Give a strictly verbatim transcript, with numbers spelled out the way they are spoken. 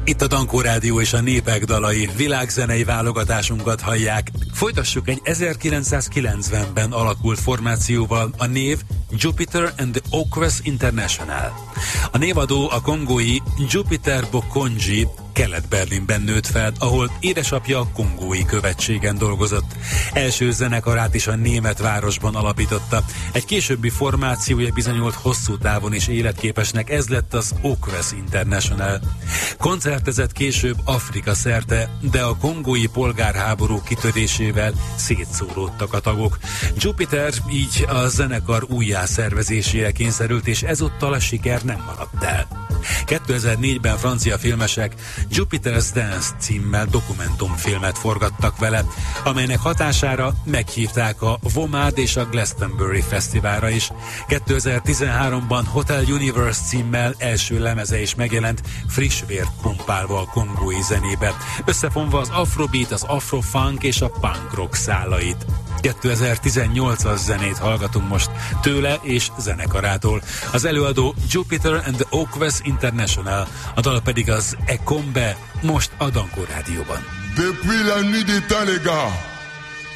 Itt a Dankó Rádió és a Népek dalai világzenei válogatásunkat hallják. Folytassuk egy ezerkilencszázkilencvenben alakult formációval, a név Jupiter and the Oquess International. A névadó a kongói Jupiter Bokonji Kelet-Berlinben nőtt fel, ahol édesapja a kongói követségen dolgozott. Első zenekarát is a német városban alapította. Egy későbbi formációja bizonyult hosszú távon is életképesnek, ez lett az Oquess International. Koncertezett később Afrika szerte, de a kongói polgárháború kitörésével szétszóródtak a tagok. Jupiter így a zenekar újjászervezésére kényszerült, és ezúttal a siker nem maradt el. kétezer-négyben francia filmesek Jupiter's Dance címmel dokumentumfilmet forgattak vele, amelynek hatására meghívták a Vomad és a Glastonbury Fesztiválra is. kétezer-tizenháromban Hotel Universe címmel első lemeze is megjelent, friss vért pumpálva a kongói zenébe, összefonva az afrobeat, az afrofunk és a punk rock szálait. kétezer-tizennyolcas zenét hallgatunk most tőle és zenekarától. Az előadó Jupiter and the Oquess International, a dal pedig az Ekombe, most a Dankó Rádióban. Depuis la nuit des temps, les gars,